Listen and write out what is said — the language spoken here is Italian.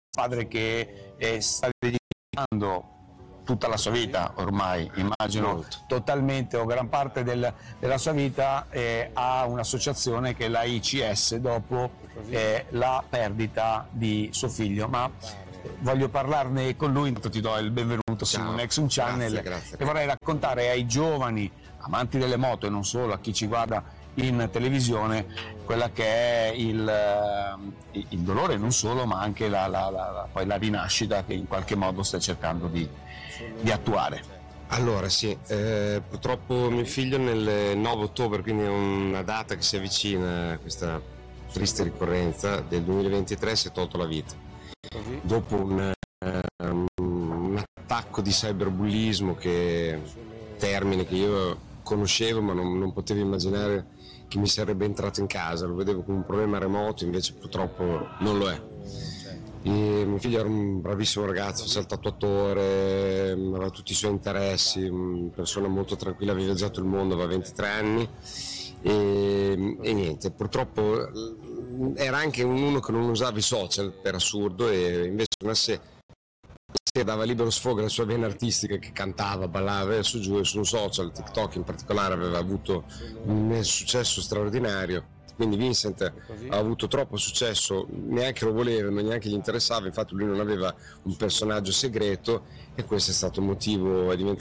padre che sta dedicando tutta la sua vita ormai, immagino, totalmente o gran parte della sua vita a un'associazione che è la ICS dopo la perdita di suo figlio. Ma voglio parlarne con lui, intanto ti do il benvenuto su Nexum Channel. Grazie. E vorrei raccontare ai giovani amanti delle moto e non solo, a chi ci guarda in televisione, quella che è il dolore, non solo, ma anche poi la rinascita che in qualche modo stai cercando di attuare. Allora sì, purtroppo mio figlio nel 9 ottobre, quindi è una data che si avvicina a questa triste ricorrenza del 2023, si è tolto la vita dopo un attacco di cyberbullismo, termine che io conoscevo ma non potevo immaginare che mi sarebbe entrato in casa. Lo vedevo come un problema remoto, invece purtroppo non lo è. E mio figlio era un bravissimo ragazzo, faceva il tatuatore, aveva tutti i suoi interessi, una persona molto tranquilla, aveva viaggiato il mondo, aveva 23 anni e niente, purtroppo era anche uno che non usava i social per assurdo, e invece una sera dava libero sfogo alla sua vena artistica, che cantava, ballava e su giù, e su un social, TikTok in particolare, aveva avuto un successo straordinario. Quindi Vincent ha avuto troppo successo, neanche lo voleva, ma neanche gli interessava, infatti lui non aveva un personaggio segreto, e questo è stato il motivo, è diventato